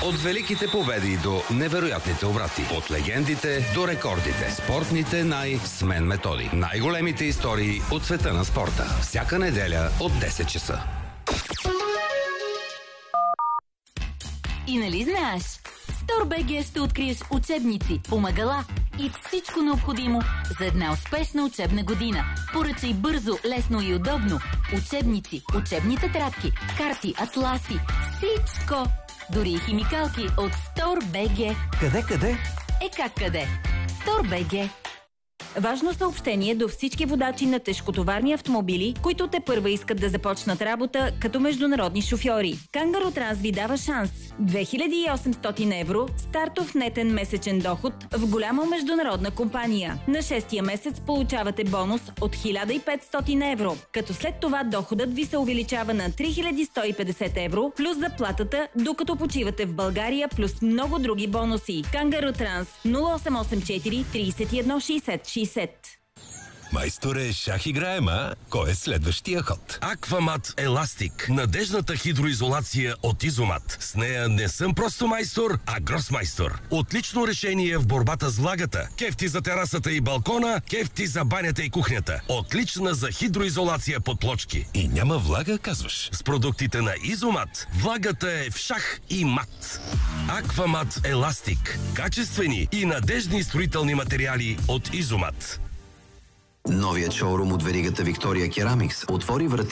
От великите победи до невероятните обрати. От легендите до рекордите. Спортните с Мен Методи. Най-големите истории от света на спорта. Всяка неделя от 10 часа. И нали знаеш? В StoreBG ще откриеш учебници, помагала и всичко необходимо за една успешна учебна година. Поръчай бързо, лесно и удобно. Учебници, учебни тетрадки, карти, атласи, всичко. Дори и химикалки от StoreBG. Къде? Как къде? StoreBG. Важно съобщение до всички водачи на тежкотоварни автомобили, които тепърва искат да започнат работа като международни шофьори. Кангаро Транс ви дава шанс. 2800 евро стартов нетен месечен доход в голяма международна компания. На 6-тия месец получавате бонус от 1500 евро, като след това доходът ви се увеличава на 3150 евро плюс заплатата, докато почивате в България, плюс много други бонуси. Кангаро Транс 0884 31 60 60. Майсторе, шах играем, а? Кой е следващия ход? Аквамат Еластик. Надежната хидроизолация от Изомат. С нея не съм просто майстор, а гросмайстор. Отлично решение в борбата с влагата. Кефти за терасата и балкона, кефти за банята и кухнята. Отлична за хидроизолация под плочки. И няма влага, казваш? С продуктите на Изомат влагата е в шах и мат. Аквамат Еластик. Качествени и надежни строителни материали от Изомат. Новият шоурум от веригата Victoria Керамикс отвори врати